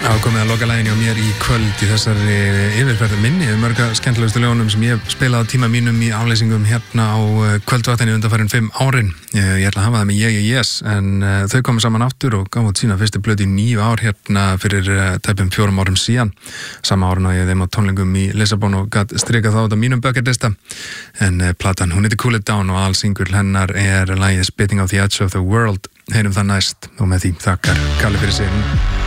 Komið að loka laginu og mér í kvöld í þessari yfirferð minni mörga skemmtilegustu lögunum sem ég hef spilað á tíma mínum í afleysingum hérna á kvöldvaktinni undanfarin 5 árin. Ég ætla að hafa það með ég yes, en þau komu saman aftur og gaf út sína fyrstu plötu í 9 ár hérna fyrir tæpum 4 árum síðan. Sama árun á ég þeim á tónlingum í Lissabon og gat strikað þá út á mínum bucketlista. En platan, hún heitir Cool It Down og alsingur hennar lagið Spitting Off the Edge of the World. Heyrum það næst og með því þakkar Kalli fyrir sig.